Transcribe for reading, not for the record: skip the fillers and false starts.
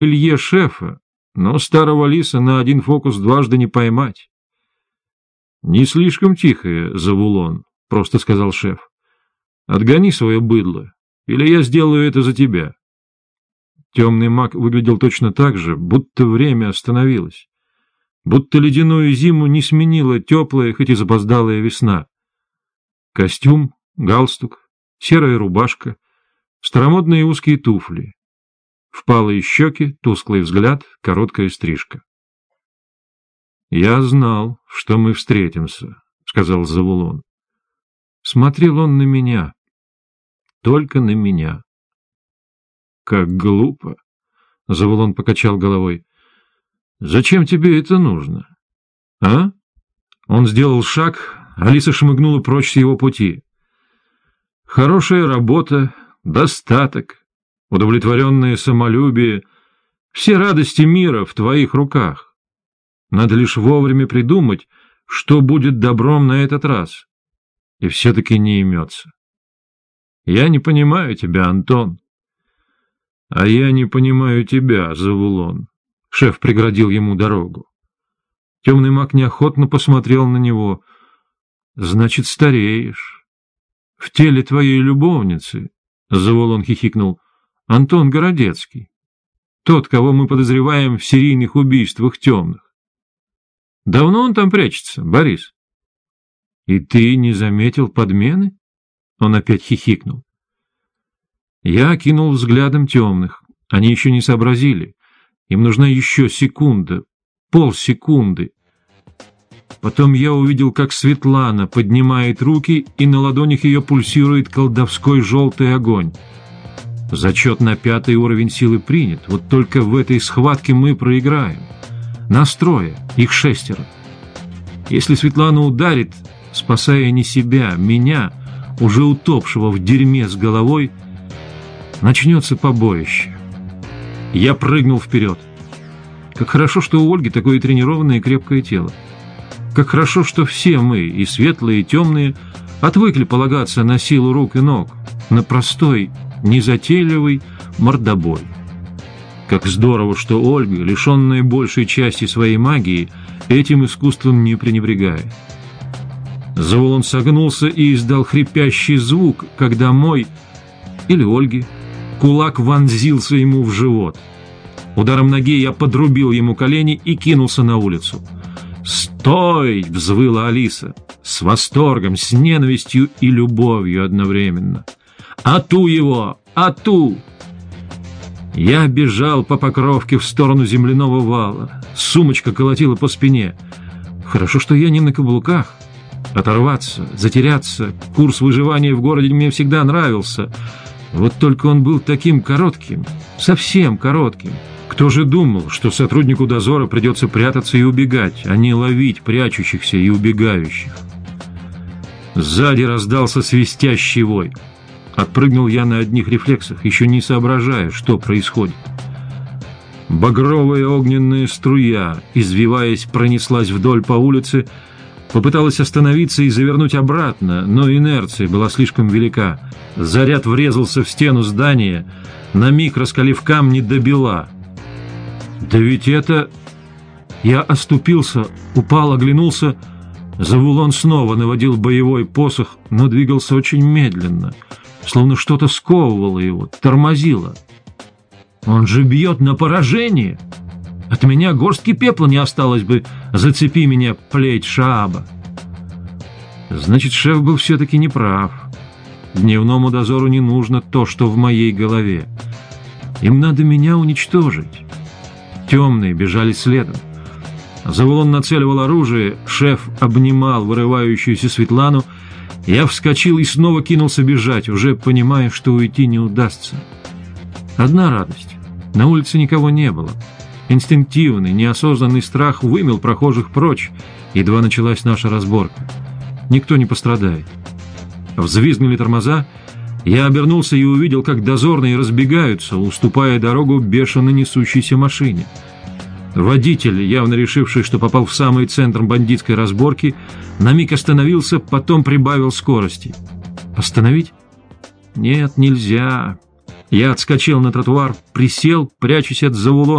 Илье шефа, но старого лиса на один фокус дважды не поймать. — Не слишком тихое, Завулон, — просто сказал шеф. — Отгони свое быдло, или я сделаю это за тебя. Темный маг выглядел точно так же, будто время остановилось, будто ледяную зиму не сменила теплая, хоть и запоздалая весна. Костюм, галстук, серая рубашка, старомодные узкие туфли, впалые щеки, тусклый взгляд, короткая стрижка. — Я знал, что мы встретимся, — сказал Завулон. Смотрел он на меня, только на меня. — Как глупо! — Завулон покачал головой. — Зачем тебе это нужно? А? Он сделал шаг, Алиса шмыгнула прочь с его пути. — Хорошая работа, достаток, удовлетворенное самолюбие, все радости мира в твоих руках. Надо лишь вовремя придумать, что будет добром на этот раз. И все-таки не имется. Я не понимаю тебя, Антон. А я не понимаю тебя, Завулон. Шеф преградил ему дорогу. Темный маг неохотно посмотрел на него. Значит, стареешь. В теле твоей любовницы, Завулон хихикнул, Антон Городецкий. Тот, кого мы подозреваем в серийных убийствах темных. Давно он там прячется, Борис? И ты не заметил подмены? Он опять хихикнул. Я окинул взглядом темных. Они еще не сообразили. Им нужна еще секунда, полсекунды. Потом я увидел, как Светлана поднимает руки, и на ладонях ее пульсирует колдовской желтый огонь. Зачет на 5-й уровень силы принят, вот только в этой схватке мы проиграем. Нас 3, их 6. Если Светлана ударит, спасая не себя, меня, уже утопшего в дерьме с головой, начнется побоище. Я прыгнул вперед. Как хорошо, что у Ольги такое тренированное и крепкое тело. Как хорошо, что все мы, и светлые, и темные, отвыкли полагаться на силу рук и ног, на простой, незатейливый мордобой. Как здорово, что Ольга, лишенная большей части своей магии, этим искусством не пренебрегает. Завулон согнулся и издал хрипящий звук, когда мой, или Ольги, кулак вонзился ему в живот. Ударом ноги я подрубил ему колени и кинулся на улицу. «Стой!» — взвыла Алиса, с восторгом, с ненавистью и любовью одновременно. «Ату его! Ату!» Я бежал по Покровке в сторону земляного вала. Сумочка колотила по спине. Хорошо, что я не на каблуках. Оторваться, затеряться. Курс выживания в городе мне всегда нравился. Вот только он был таким коротким, совсем коротким. Кто же думал, что сотруднику дозора придется прятаться и убегать, а не ловить прячущихся и убегающих? Сзади раздался свистящий вой. Отпрыгнул я на одних рефлексах, еще не соображая, что происходит. Багровая огненная струя, извиваясь, пронеслась вдоль по улице, попыталась остановиться и завернуть обратно, но инерция была слишком велика. Заряд врезался в стену здания, на миг раскалив камни до бела. Да ведь это... Я оступился, упал, оглянулся. Завулон снова наводил боевой посох, но двигался очень медленно, словно что-то сковывало его, тормозило. Он же бьет на поражение. От меня горстки пепла не осталось бы, зацепи меня, плеть Шааба. Значит, шеф был все-таки неправ. Дневному дозору не нужно то, что в моей голове. Им надо меня уничтожить. Темные бежали следом. Завулон нацеливал оружие, шеф обнимал вырывающуюся Светлану. Я вскочил и снова кинулся бежать, уже понимая, что уйти не удастся. Одна радость. На улице никого не было. Инстинктивный, неосознанный страх вымел прохожих прочь, едва началась наша разборка. Никто не пострадает. Взвизгнули тормоза. Я обернулся и увидел, как дозорные разбегаются, уступая дорогу бешено несущейся машине. Водитель, явно решивший, что попал в самый центр бандитской разборки, на миг остановился, потом прибавил скорости. Остановить? Нет, нельзя. Я отскочил на тротуар, присел, прячусь от Завулона.